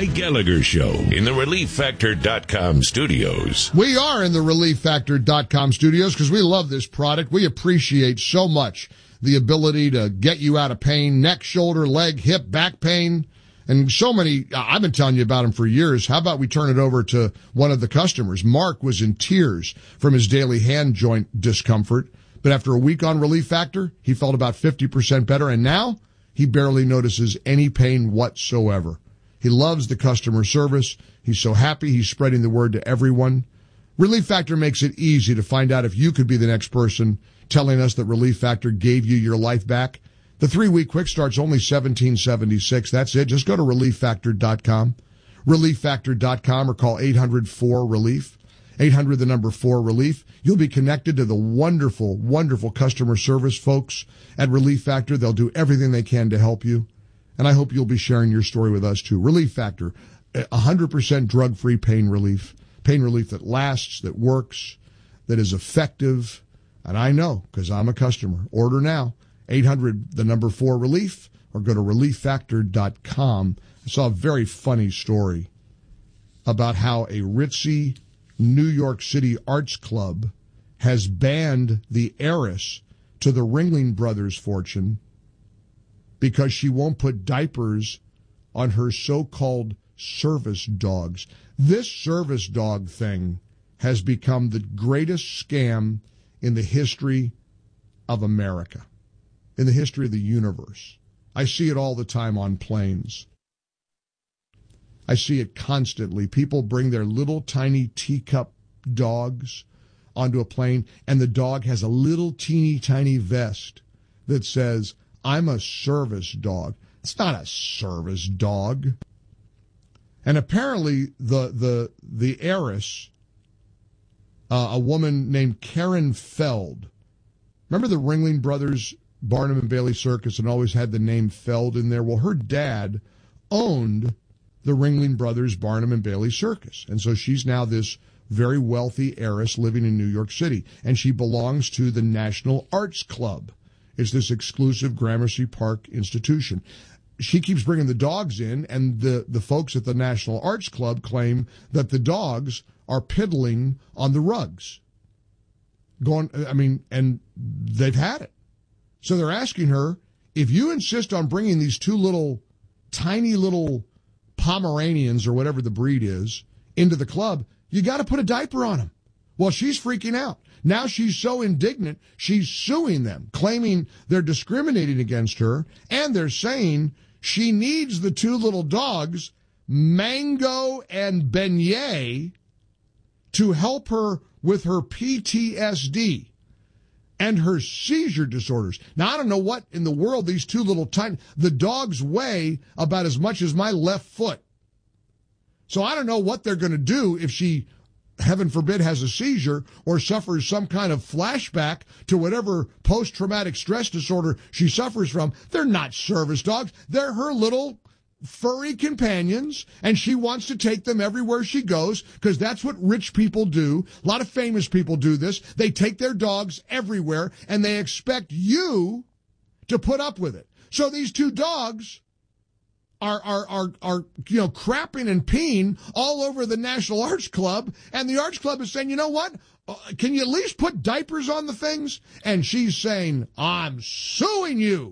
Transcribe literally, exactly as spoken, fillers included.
Mike Gallagher Show in the Relief Factor dot com studios. We are in the Relief Factor dot com studios because we love this product. We appreciate so much the ability to get you out of pain, neck, shoulder, leg, hip, back pain, and so many. I've been telling you about them for years. How about we turn it over to one of the customers? Mark was in tears from his daily hand joint discomfort, but after a week on Relief Factor, he felt about fifty percent better, and now he barely notices any pain whatsoever. He loves the customer service. He's so happy he's spreading the word to everyone. Relief Factor makes it easy to find out if you could be the next person telling us that Relief Factor gave you your life back. The three-week quick start's only seventeen seventy-six. That's it. Just go to relief factor dot com, relief factor dot com, or call eight hundred four relief, eight hundred the number four relief. You'll be connected to the wonderful, wonderful customer service folks at Relief Factor. They'll do everything they can to help you. And I hope you'll be sharing your story with us too. Relief Factor, one hundred percent drug-free pain relief. Pain relief that lasts, that works, that is effective. And I know, because I'm a customer. Order now, eight hundred, the number four relief, or go to relief factor dot com. I saw a very funny story about how a ritzy New York City arts club has banned the heiress to the Ringling Brothers fortune because she won't put diapers on her so-called service dogs. This service dog thing has become the greatest scam in the history of America, in the history of the universe. I see it all the time on planes. I see it constantly. People bring their little tiny teacup dogs onto a plane, and the dog has a little teeny tiny vest that says, "I'm a service dog." It's not a service dog. And apparently the the the heiress, uh, a woman named Karen Feld. Remember the Ringling Brothers, Barnum and Bailey Circus, and always had the name Feld in there? Well, her dad owned the Ringling Brothers, Barnum and Bailey Circus. And so she's now this very wealthy heiress living in New York City. And she belongs to the National Arts Club. It's this exclusive Gramercy Park institution. She keeps bringing the dogs in, and the, the folks at the National Arts Club claim that the dogs are piddling on the rugs. Going, I mean, and they've had it. So they're asking her, if you insist on bringing these two little, tiny little Pomeranians, or whatever the breed is, into the club, you got to put a diaper on them. Well, she's freaking out. Now she's so indignant, she's suing them, claiming they're discriminating against her, and they're saying she needs the two little dogs, Mango and Beignet, to help her with her P T S D and her seizure disorders. Now, I don't know what in the world these two little tiny, the dogs weigh about as much as my left foot. So I don't know what they're going to do if she, heaven forbid, has a seizure or suffers some kind of flashback to whatever post-traumatic stress disorder she suffers from. They're not service dogs. They're her little furry companions, and she wants to take them everywhere she goes because that's what rich people do. A lot of famous people do this. They take their dogs everywhere, and they expect you to put up with it. So these two dogs are, are, are, are, you know, crapping and peeing all over the National Arts Club, and the Arts Club is saying, you know what? Uh, can you at least put diapers on the things? And she's saying, I'm suing you.